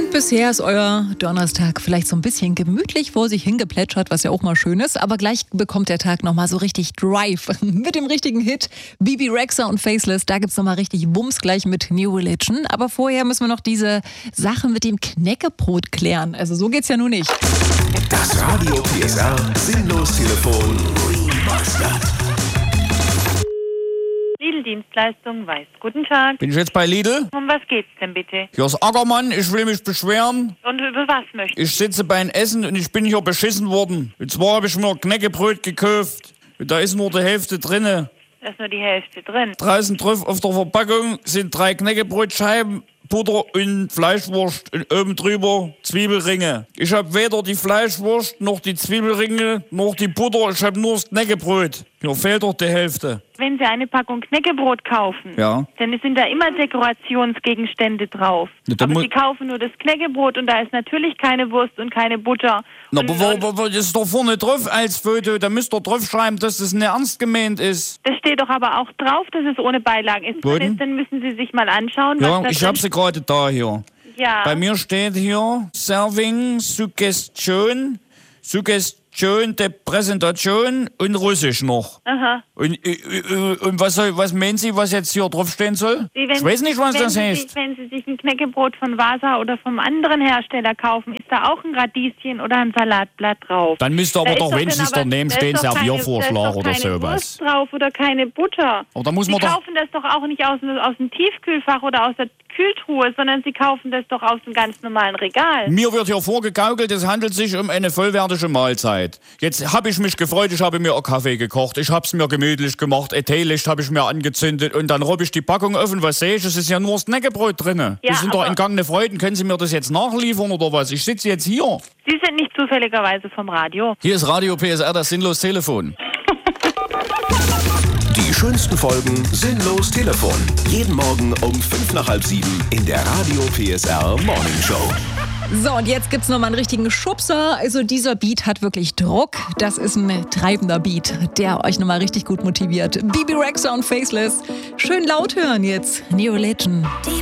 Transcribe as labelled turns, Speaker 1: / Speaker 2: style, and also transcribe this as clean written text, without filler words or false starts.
Speaker 1: Bisher ist euer Donnerstag vielleicht so ein bisschen gemütlich vor sich hingeplätschert, was ja auch mal schön ist. Aber gleich bekommt der Tag nochmal so richtig Drive mit dem richtigen Hit. Bibi Rexha und Faceless, da gibt's nochmal richtig Wumms gleich mit New Religion. Aber vorher müssen wir noch diese Sache mit dem Knäckebrot klären. Also so geht's ja nun nicht.
Speaker 2: Das Radio PSR Sinnlos-Telefon remastered.
Speaker 3: Lidl-Dienstleistung weiß. Guten Tag.
Speaker 4: Bin ich jetzt bei Lidl?
Speaker 3: Um was geht's denn bitte?
Speaker 4: Hier ist Ackermann, ich will mich beschweren.
Speaker 3: Und über was möchten?
Speaker 4: Ich sitze beim Essen und ich bin hier beschissen worden. Und zwar habe ich mir Knäckebrot gekauft. Und da ist nur die Hälfte drinne.
Speaker 3: Da ist nur die Hälfte drin.
Speaker 4: Draußen drauf auf der Verpackung sind 3 Knäckebrotscheiben, Butter und Fleischwurst und oben drüber Zwiebelringe. Ich habe weder die Fleischwurst noch die Zwiebelringe noch die Butter, ich habe nur das Knäckebrot. Hier fehlt doch die Hälfte.
Speaker 3: Wenn Sie eine Packung Knäckebrot kaufen,
Speaker 4: Ja.
Speaker 3: dann sind da immer Dekorationsgegenstände drauf.
Speaker 4: Ja, dann
Speaker 3: Aber Sie kaufen nur das Knäckebrot und da ist natürlich keine Wurst und keine Butter.
Speaker 4: Na,
Speaker 3: Und
Speaker 4: aber das ist doch vorne drauf als Foto, da müsst ihr drauf schreiben, dass das nicht ernst gemeint ist.
Speaker 3: das steht doch aber auch drauf, dass es ohne Beilagen ist.
Speaker 4: Wo denn?
Speaker 3: Dann müssen Sie sich mal anschauen, was
Speaker 4: Ja,
Speaker 3: da
Speaker 4: ich
Speaker 3: drin
Speaker 4: habe sie gerade da hier.
Speaker 3: Ja.
Speaker 4: Bei mir steht hier Serving, Suggestion der Präsentation und Russisch noch.
Speaker 3: Aha.
Speaker 4: Und was meinen Sie, was jetzt hier draufstehen soll? Ich weiß nicht, was das heißt.
Speaker 3: Wenn Sie sich ein Knäckebrot von Vasa oder vom anderen Hersteller kaufen, ist da auch ein Radieschen oder ein Salatblatt drauf.
Speaker 4: Dann müsste aber
Speaker 3: Da ist
Speaker 4: doch wenigstens
Speaker 3: dann aber-
Speaker 4: daneben
Speaker 3: da
Speaker 4: stehen
Speaker 3: ist doch keine-
Speaker 4: Serviervorschlag oder
Speaker 3: Da ist doch keine
Speaker 4: sowas.
Speaker 3: Wurst drauf oder keine Butter.
Speaker 4: Aber da muss
Speaker 3: Sie
Speaker 4: man doch...
Speaker 3: kaufen das doch auch nicht aus dem Tiefkühlfach oder aus der Kühltruhe, sondern Sie kaufen das doch aus dem ganz normalen Regal.
Speaker 4: Mir wird hier vorgegaukelt, es handelt sich um eine vollwertige Mahlzeit. Jetzt habe ich mich gefreut, ich habe mir einen Kaffee gekocht, ich habe es mir gemütlich gemacht, ein Teelicht habe ich mir angezündet und dann robb ich die Packung offen, was sehe ich? Es ist ja nur das Knäckebrot drin.
Speaker 3: Ja,
Speaker 4: das sind doch
Speaker 3: aber-
Speaker 4: entgangene Freuden. Können Sie mir das jetzt nachliefern oder was? Ich sitze jetzt hier.
Speaker 3: Sie sind nicht zufälligerweise vom Radio.
Speaker 4: Hier ist Radio PSR, das Sinnlos-Telefon.
Speaker 2: Die schönsten Folgen Sinnlos Telefon. Jeden Morgen um 5 nach halb 7 in der Radio PSR Morning Show.
Speaker 1: So, und jetzt gibt's nochmal einen richtigen Schubser. Also dieser Beat hat wirklich Druck. Das ist ein treibender Beat, der euch nochmal richtig gut motiviert. Bibi Rexha und Faceless. Schön laut hören jetzt. New Religion.